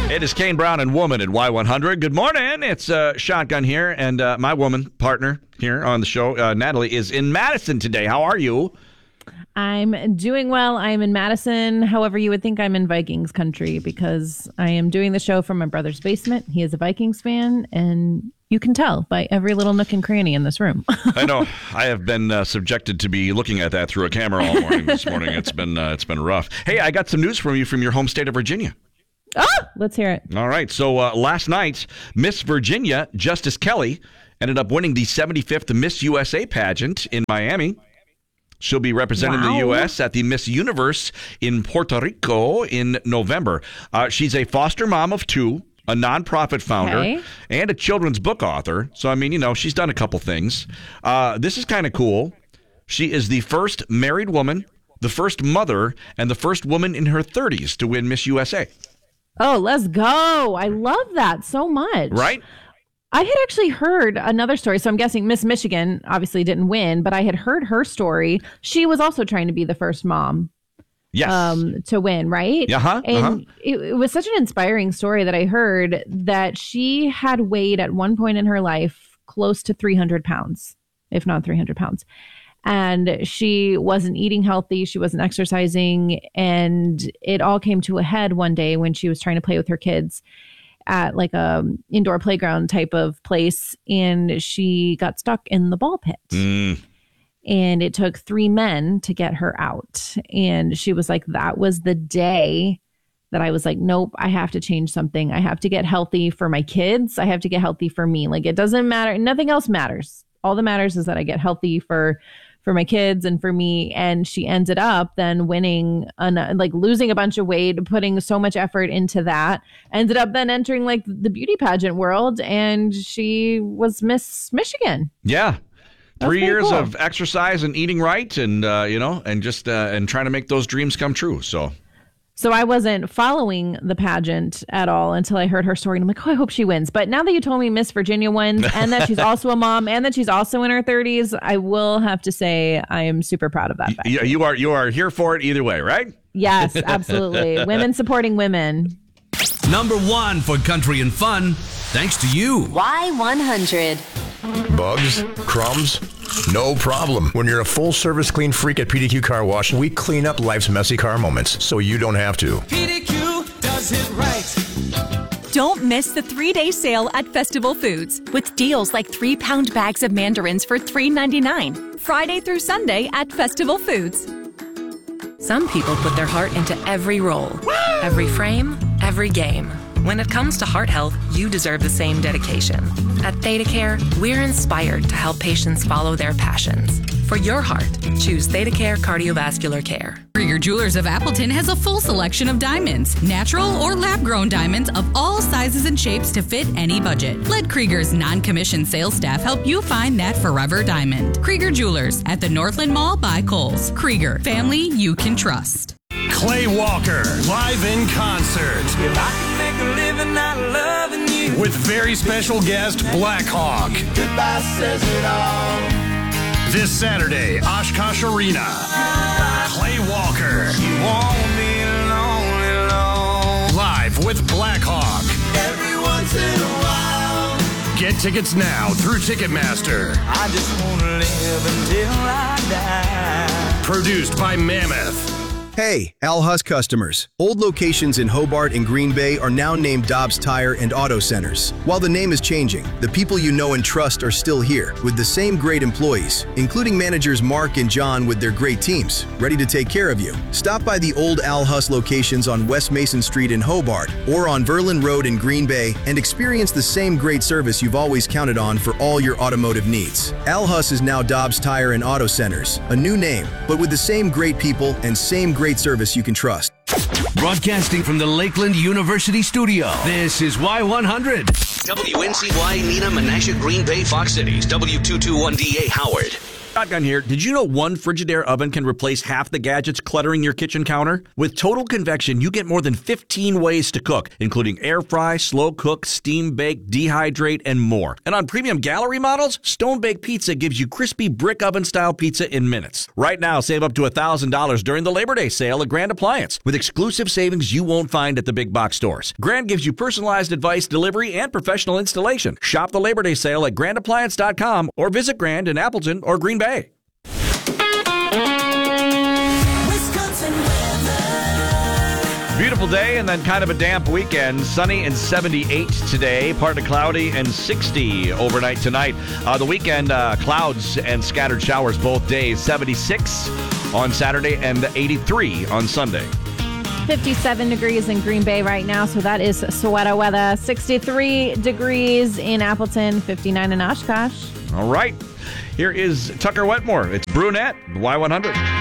It is Kane Brown and Woman at Y100. Good morning. It's Shotgun here, and my woman partner here on the show, Natalie, is in Madison today. How are you? I'm doing well. I am in Madison. However, you would think I'm in Vikings country because I am doing the show from my brother's basement. He is a Vikings fan, and you can tell by every little nook and cranny in this room. I know. I have been subjected to be looking at that through a camera all morning this morning. It's been rough. Hey, I got some news from you from your home state of Virginia. Oh, let's hear it. All right. So last night, Miss Virginia, Justice Kelly, ended up winning the 75th Miss USA pageant in Miami. She'll be representing the U.S. at the Miss Universe in Puerto Rico in November. She's a foster mom of two, a nonprofit founder, and a children's book author. So, I mean, you know, she's done a couple things. This is kind of cool. She is the first married woman, the first mother, and the first woman in her 30s to win Miss USA. Oh, let's go. I love that so much. Right? I had actually heard another story. So I'm guessing Miss Michigan obviously didn't win, but I had heard her story. She was also trying to be the first mom to win, right? And it was such an inspiring story that I heard that she had weighed at one point in her life close to 300 pounds, if not 300 pounds. And she wasn't eating healthy. She wasn't exercising. And it all came to a head one day when she was trying to play with her kids at like a indoor playground type of place, and she got stuck in the ball pit. And it took 3 men to get her out. And she was like, that was the day that I was like, nope, I have to change something. I have to get healthy for my kids. I have to get healthy for me. Like, it doesn't matter. Nothing else matters. All that matters is that I get healthy for my kids and for me. And she ended up then winning, losing a bunch of weight, putting so much effort into that, ended up then entering like the beauty pageant world. And she was Miss Michigan. Yeah. 3 years of exercise and eating right and, and just and trying to make those dreams come true. So I wasn't following the pageant at all until I heard her story. And I'm like, oh, I hope she wins. But now that you told me Miss Virginia wins and that she's also a mom and that she's also in her 30s, I will have to say I am super proud of that fact. You are here for it either way, right? Yes, absolutely. Women supporting women. Number 1 for country and fun, thanks to you. Y100. Bugs? Crumbs? No problem. When you're a full-service clean freak at PDQ Car Wash, we clean up life's messy car moments so you don't have to. PDQ does it right. Don't miss the 3-day sale at Festival Foods with deals like 3-pound bags of mandarins for $3.99. Friday through Sunday at Festival Foods. Some people put their heart into every role, every frame, every game. When it comes to heart health, you deserve the same dedication. At ThedaCare, we're inspired to help patients follow their passions. For your heart, choose ThedaCare Cardiovascular Care. Krieger Jewelers of Appleton has a full selection of diamonds, natural or lab-grown diamonds of all sizes and shapes to fit any budget. Let Krieger's non-commissioned sales staff help you find that forever diamond. Krieger Jewelers at the Northland Mall by Kohl's. Krieger, family you can trust. Clay Walker, live in concert. If I could make a living out of loving you. With very special guest, Black Hawk. Goodbye says it all. This Saturday, Oshkosh Arena. Clay Walker. You won't be lonely long. Live with Black Hawk. Every once in a while. Get tickets now through Ticketmaster. I just want to live until I die. Produced by Mammoth. Hey, Al Huss customers. Old locations in Hobart and Green Bay are now named Dobbs Tire and Auto Centers. While the name is changing, the people you know and trust are still here with the same great employees, including managers Mark and John with their great teams, ready to take care of you. Stop by the old Al Huss locations on West Mason Street in Hobart or on Verlin Road in Green Bay and experience the same great service you've always counted on for all your automotive needs. Al Huss is now Dobbs Tire and Auto Centers, a new name, but with the same great people and same great service you can trust. Broadcasting from the Lakeland University studio, this is Y100. WNCY, Neenah, Menasha, Green Bay, Fox Cities, W221DA, Howard. Shotgun here. Did you know one Frigidaire oven can replace half the gadgets cluttering your kitchen counter? With Total Convection, you get more than 15 ways to cook, including air fry, slow cook, steam bake, dehydrate, and more. And on premium gallery models, Stone Bake Pizza gives you crispy brick oven style pizza in minutes. Right now, save up to $1,000 during the Labor Day sale at Grand Appliance with exclusive savings you won't find at the big box stores. Grand gives you personalized advice, delivery, and professional installation. Shop the Labor Day sale at grandappliance.com or visit Grand in Appleton or Green Bay. Beautiful day and then kind of a damp weekend. Sunny and 78 today, partly cloudy and 60 overnight tonight. The weekend, clouds and scattered showers both days. 76 on Saturday and 83 on Sunday. 57 degrees in Green Bay right now, so that is sweater weather. 63 degrees in Appleton, 59 in Oshkosh. All right. Here is Tucker Wetmore. It's Brunette, Y100.